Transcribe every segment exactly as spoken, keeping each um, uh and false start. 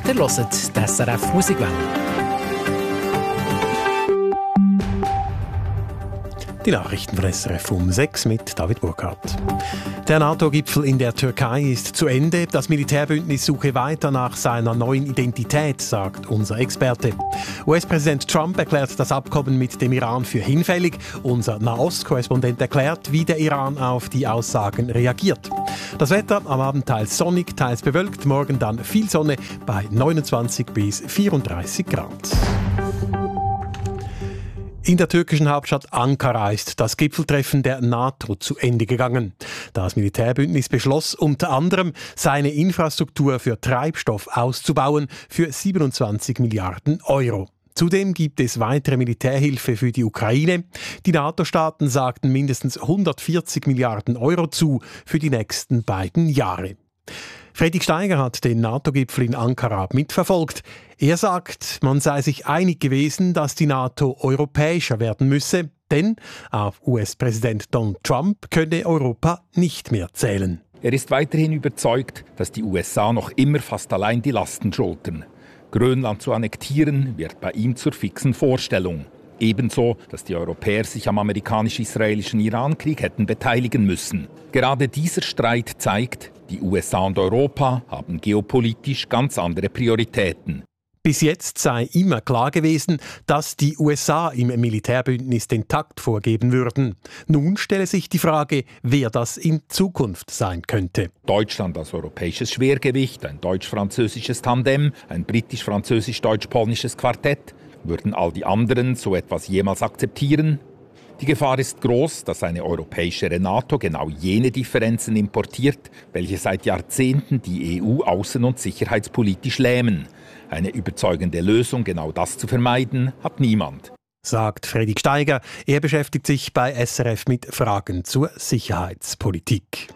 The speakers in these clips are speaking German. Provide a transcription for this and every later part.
Ihr hört die S R F Musikwelle. Die Nachrichten von S R F um sechs mit David Burkhardt. Der NATO-Gipfel in der Türkei ist zu Ende. Das Militärbündnis suche weiter nach seiner neuen Identität, sagt unser Experte. U S-Präsident Trump erklärt das Abkommen mit dem Iran für hinfällig. Unser Nahost-Korrespondent erklärt, wie der Iran auf die Aussagen reagiert. Das Wetter am Abend teils sonnig, teils bewölkt. Morgen dann viel Sonne bei neunundzwanzig bis vierunddreißig Grad. In der türkischen Hauptstadt Ankara ist das Gipfeltreffen der NATO zu Ende gegangen. Das Militärbündnis beschloss unter anderem, seine Infrastruktur für Treibstoff auszubauen für siebenundzwanzig Milliarden Euro. Zudem gibt es weitere Militärhilfe für die Ukraine. Die NATO-Staaten sagten mindestens hundertvierzig Milliarden Euro zu für die nächsten beiden Jahre. Freddy Steiger hat den NATO-Gipfel in Ankara mitverfolgt. Er sagt, man sei sich einig gewesen, dass die NATO europäischer werden müsse, denn auf U S-Präsident Donald Trump könne Europa nicht mehr zählen. Er ist weiterhin überzeugt, dass die U S A noch immer fast allein die Lasten schultern. Grönland zu annektieren, wird bei ihm zur fixen Vorstellung. Ebenso, dass die Europäer sich am amerikanisch-israelischen Irankrieg hätten beteiligen müssen. Gerade dieser Streit zeigt, die U S A und Europa haben geopolitisch ganz andere Prioritäten. Bis jetzt sei immer klar gewesen, dass die U S A im Militärbündnis den Takt vorgeben würden. Nun stelle sich die Frage, wer das in Zukunft sein könnte. Deutschland als europäisches Schwergewicht, ein deutsch-französisches Tandem, ein britisch-französisch-deutsch-polnisches Quartett. Würden all die anderen so etwas jemals akzeptieren? Die Gefahr ist groß, dass eine europäischere NATO genau jene Differenzen importiert, welche seit Jahrzehnten die E U außen- und sicherheitspolitisch lähmen. Eine überzeugende Lösung, genau das zu vermeiden, hat niemand. Sagt Freddy Steiger. Er beschäftigt sich bei S R F mit Fragen zur Sicherheitspolitik.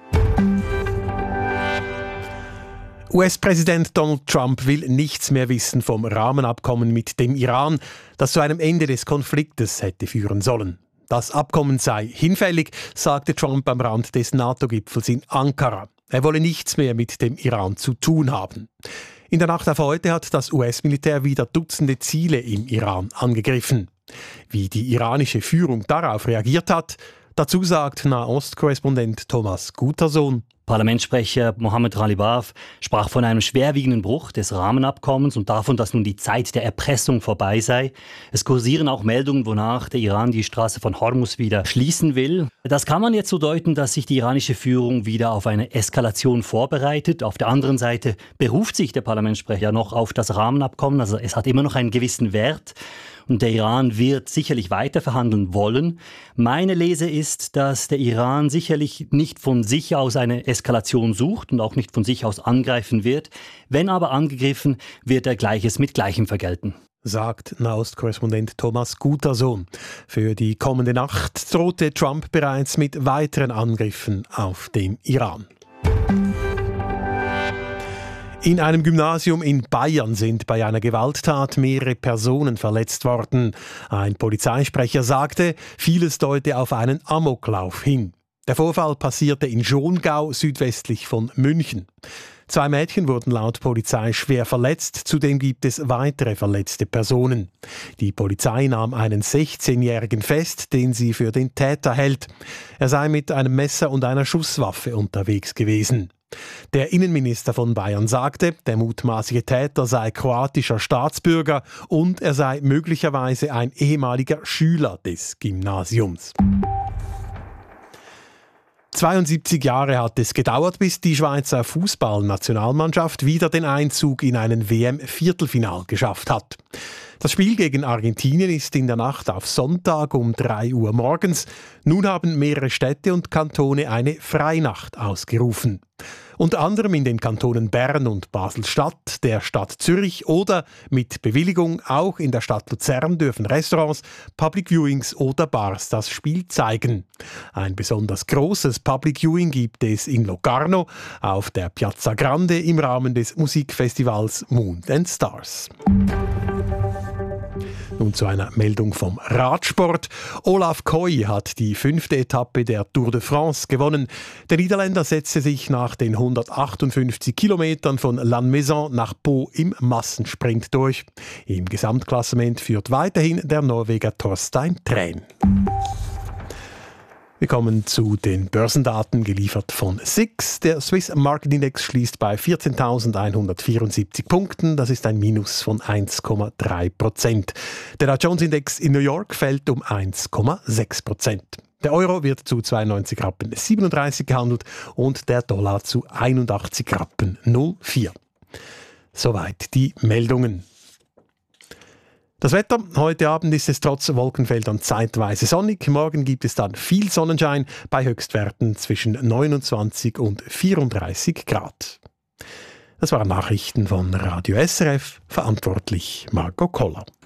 U S-Präsident Donald Trump will nichts mehr wissen vom Rahmenabkommen mit dem Iran, das zu einem Ende des Konfliktes hätte führen sollen. Das Abkommen sei hinfällig, sagte Trump am Rand des NATO-Gipfels in Ankara. Er wolle nichts mehr mit dem Iran zu tun haben. In der Nacht auf heute hat das U S-Militär wieder Dutzende Ziele im Iran angegriffen. Wie die iranische Führung darauf reagiert hat, dazu sagt Nahost-Korrespondent Thomas Gutersohn. Parlamentssprecher Mohammed Ghalibaf sprach von einem schwerwiegenden Bruch des Rahmenabkommens und davon, dass nun die Zeit der Erpressung vorbei sei. Es kursieren auch Meldungen, wonach der Iran die Straße von Hormuz wieder schließen will. Das kann man jetzt so deuten, dass sich die iranische Führung wieder auf eine Eskalation vorbereitet. Auf der anderen Seite beruft sich der Parlamentssprecher noch auf das Rahmenabkommen. Also es hat immer noch einen gewissen Wert. Und der Iran wird sicherlich weiter verhandeln wollen. Meine Lese ist, dass der Iran sicherlich nicht von sich aus eine Eskalation sucht und auch nicht von sich aus angreifen wird. Wenn aber angegriffen, wird er Gleiches mit Gleichem vergelten. Sagt Nahost-Korrespondent Thomas Gutersohn. Für die kommende Nacht drohte Trump bereits mit weiteren Angriffen auf den Iran. In einem Gymnasium in Bayern sind bei einer Gewalttat mehrere Personen verletzt worden. Ein Polizeisprecher sagte, vieles deute auf einen Amoklauf hin. Der Vorfall passierte in Schongau, südwestlich von München. Zwei Mädchen wurden laut Polizei schwer verletzt, zudem gibt es weitere verletzte Personen. Die Polizei nahm einen sechzehnjährigen fest, den sie für den Täter hält. Er sei mit einem Messer und einer Schusswaffe unterwegs gewesen. Der Innenminister von Bayern sagte, der mutmaßliche Täter sei kroatischer Staatsbürger und er sei möglicherweise ein ehemaliger Schüler des Gymnasiums. zweiundsiebzig Jahre hat es gedauert, bis die Schweizer Fußballnationalmannschaft wieder den Einzug in einen W M-Viertelfinal geschafft hat. Das Spiel gegen Argentinien ist in der Nacht auf Sonntag um drei Uhr morgens. Nun haben mehrere Städte und Kantone eine Freinacht ausgerufen. Unter anderem in den Kantonen Bern und Basel-Stadt, der Stadt Zürich oder mit Bewilligung auch in der Stadt Luzern dürfen Restaurants, Public Viewings oder Bars das Spiel zeigen. Ein besonders großes Public Viewing gibt es in Locarno auf der Piazza Grande im Rahmen des Musikfestivals Moon and Stars. Nun zu einer Meldung vom Radsport. Olaf Koy hat die fünfte Etappe der Tour de France gewonnen. Der Niederländer setzte sich nach den hundertachtundfünfzig Kilometern von Lannemezan nach Pau im Massensprint durch. Im Gesamtklassement führt weiterhin der Norweger Torstein Træn. Wir kommen zu den Börsendaten, geliefert von S I X. Der Swiss Market Index schließt bei vierzehntausendeinhundertvierundsiebzig Punkten. Das ist ein Minus von eins Komma drei Prozent. Der Dow Jones Index in New York fällt um eins Komma sechs Prozent. Der Euro wird zu zweiundneunzig Rappen siebenunddreißig gehandelt und der Dollar zu einundachtzig Rappen null Komma vier. Soweit die Meldungen. Das Wetter. Heute Abend ist es trotz Wolkenfeldern zeitweise sonnig. Morgen gibt es dann viel Sonnenschein bei Höchstwerten zwischen neunundzwanzig und vierunddreißig Grad. Das waren Nachrichten von Radio S R F, verantwortlich Marco Koller.